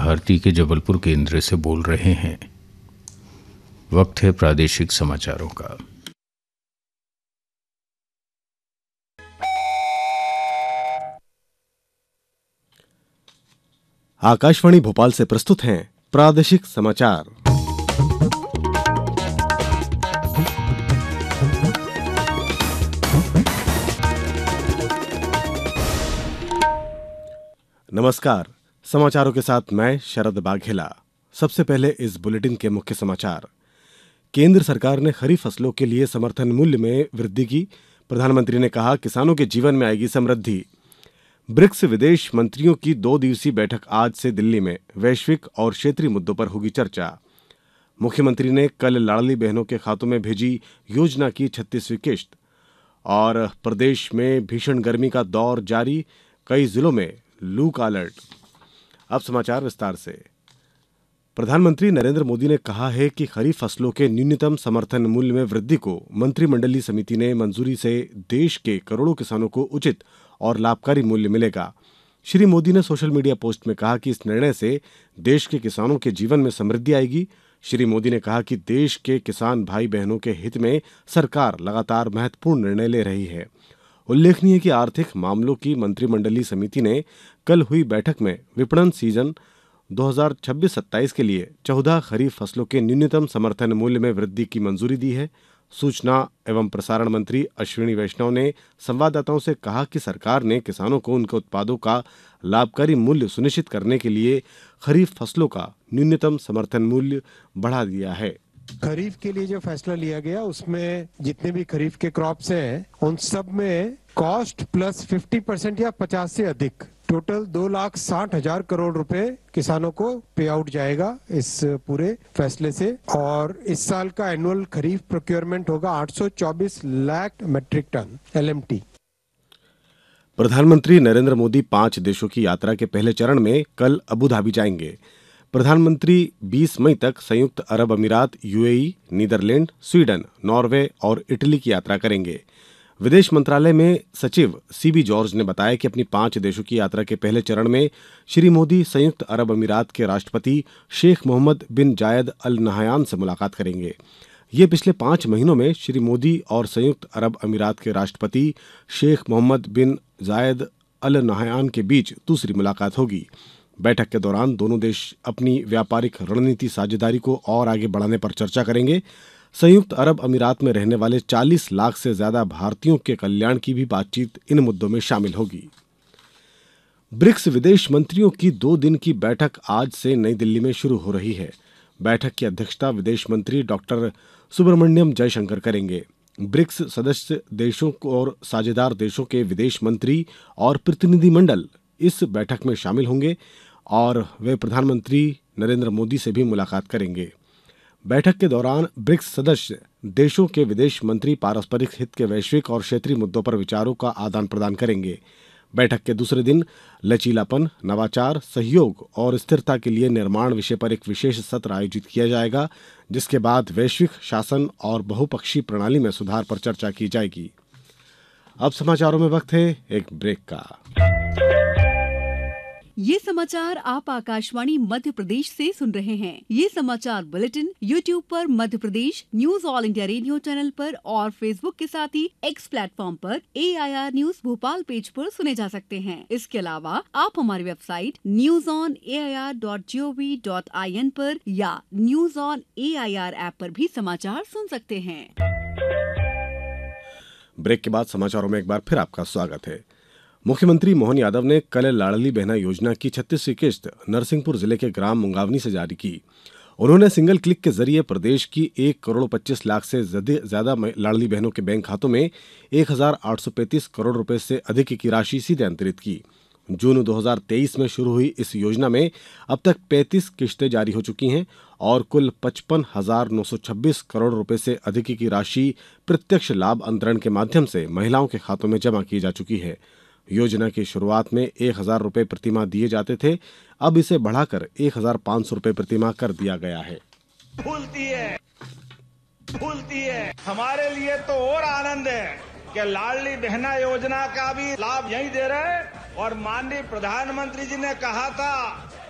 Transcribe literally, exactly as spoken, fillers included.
भारती के जबलपुर केंद्र से बोल रहे हैं। वक्त है प्रादेशिक समाचारों का। आकाशवाणी भोपाल से प्रस्तुत हैं प्रादेशिक समाचार। नमस्कार, समाचारों के साथ मैं शरद बाघेला। सबसे पहले इस बुलेटिन के मुख्य समाचार। केंद्र सरकार ने खरीफ फसलों के लिए समर्थन मूल्य में वृद्धि की। प्रधानमंत्री ने कहा, किसानों के जीवन में आएगी समृद्धि। ब्रिक्स विदेश मंत्रियों की दो दिवसीय बैठक आज से दिल्ली में वैश्विक और क्षेत्रीय मुद्दों पर होगी चर्चा। मुख्यमंत्री ने कल लाडली बहनों के खातों में भेजी योजना की छत्तीसवीं किश्त। और प्रदेश में भीषण गर्मी का दौर जारी, कई जिलों में लू का अलर्ट। अब समाचार विस्तार से। प्रधानमंत्री नरेंद्र मोदी ने कहा है कि खरीफ फसलों के न्यूनतम समर्थन मूल्य में वृद्धि को मंत्रिमंडलीय समिति ने मंजूरी से देश के करोड़ों किसानों को उचित और लाभकारी मूल्य मिलेगा। श्री मोदी ने सोशल मीडिया पोस्ट में कहा कि इस निर्णय से देश के किसानों के जीवन में समृद्धि आएगी। श्री मोदी ने कहा कि देश के किसान भाई बहनों के हित में सरकार लगातार महत्वपूर्ण निर्णय ले रही है। उल्लेखनीय है कि आर्थिक मामलों की मंत्रिमंडलीय समिति ने कल हुई बैठक में विपणन सीजन दो हज़ार छब्बीस सत्ताईस के लिए चौदह खरीफ फसलों के न्यूनतम समर्थन मूल्य में वृद्धि की मंजूरी दी है। सूचना एवं प्रसारण मंत्री अश्विनी वैष्णव ने संवाददाताओं से कहा कि सरकार ने किसानों को उनके उत्पादों का लाभकारी मूल्य सुनिश्चित करने के लिए खरीफ फसलों का न्यूनतम समर्थन मूल्य बढ़ा दिया है। खरीफ के लिए जो फैसला लिया गया उसमें जितने भी खरीफ के क्रॉप्स हैं उन सब में कॉस्ट प्लस पचास परसेंट या पचास से अधिक टोटल दो लाख साठ हजार करोड़ रुपए किसानों को पे आउट जाएगा इस पूरे फैसले से। और इस साल का एनुअल खरीफ प्रोक्योरमेंट होगा आठ सौ चौबीस lakh metric ton L M T. प्रधानमंत्री नरेंद्र मोदी पांच देशों की यात्रा के पहले चरण में कल अबू धाबी जाएंगे। प्रधानमंत्री बीस मई तक संयुक्त अरब अमीरात, यूएई, नीदरलैंड, स्वीडन, नॉर्वे और इटली की यात्रा करेंगे। विदेश मंत्रालय में सचिव सीबी जॉर्ज ने बताया कि अपनी पांच देशों की यात्रा के पहले चरण में श्री मोदी संयुक्त अरब अमीरात के राष्ट्रपति शेख मोहम्मद बिन जायद अल नहयान से मुलाकात करेंगे। ये पिछले पांच महीनों में श्री मोदी और संयुक्त अरब अमीरात के राष्ट्रपति शेख मोहम्मद बिन जायद अल नहयान के बीच दूसरी मुलाकात होगी। बैठक के दौरान दोनों देश अपनी व्यापारिक रणनीति साझेदारी को और आगे बढ़ाने पर चर्चा करेंगे। संयुक्त अरब अमीरात में रहने वाले चालीस लाख से ज्यादा भारतीयों के कल्याण की भी बातचीत इन मुद्दों में शामिल होगी। ब्रिक्स विदेश मंत्रियों की दो दिन की बैठक आज से नई दिल्ली में शुरू हो रही है। बैठक की अध्यक्षता विदेश मंत्री डॉक्टर सुब्रमण्यम जयशंकर करेंगे। ब्रिक्स सदस्य देशों और साझेदार देशों के विदेश मंत्री और प्रतिनिधिमंडल इस बैठक में शामिल होंगे और वे प्रधानमंत्री नरेंद्र मोदी से भी मुलाकात करेंगे। बैठक के दौरान ब्रिक्स सदस्य देशों के विदेश मंत्री पारस्परिक हित के वैश्विक और क्षेत्रीय मुद्दों पर विचारों का आदान प्रदान करेंगे। बैठक के दूसरे दिन लचीलापन, नवाचार, सहयोग और स्थिरता के लिए निर्माण विषय पर एक विशेष सत्र आयोजित किया जाएगा, जिसके बाद वैश्विक शासन और बहुपक्षीय प्रणाली में सुधार पर चर्चा की जाएगी। अब समाचारों में वक्त है एक ब्रेक का। ये समाचार आप आकाशवाणी मध्य प्रदेश से सुन रहे हैं। ये समाचार बुलेटिन यूट्यूब पर Madhya Pradesh news all India radio channel पर और फेसबुक के साथ ही एक्स प्लेटफॉर्म पर ए I R news Bhopal page पर सुने जा सकते हैं। इसके अलावा आप हमारी website news on A I R dot G O V dot I N पर या news on A I R app पर भी समाचार सुन सकते हैं। ब्रेक के बाद समाचारों में एक बार फिर आपका स्वागत है। मुख्यमंत्री मोहन यादव ने कल लाडली बहना योजना की छत्तीसवीं किश्त नरसिंहपुर जिले के ग्राम मुंगावनी से जारी की। उन्होंने सिंगल क्लिक के जरिए प्रदेश की एक करोड़ पच्चीस लाख से ज्यादा लाडली बहनों के बैंक खातों में एक हजार आठ सौ पैंतीस करोड़ रुपए से अधिक की राशि सीधे अंतरित की। जून दो हज़ार तेईस में शुरू हुई इस योजना में अब तक पैंतीस किश्तें जारी हो चुकी हैं और कुल पचपन हजार नौ सौ छब्बीस करोड़ रुपए से अधिक की राशि प्रत्यक्ष लाभ अंतरण के माध्यम से महिलाओं के खातों में जमा की जा चुकी है। योजना की शुरुआत में एक हजार रुपए प्रतिमाह दिए जाते थे, अब इसे बढ़ाकर एक हजार पाँच सौ रुपए प्रतिमाह कर दिया गया है। फूलती है फूलती है हमारे लिए तो और आनंद है कि लाडली बहना योजना का भी लाभ यही दे रहे हैं और माननीय प्रधानमंत्री जी ने कहा था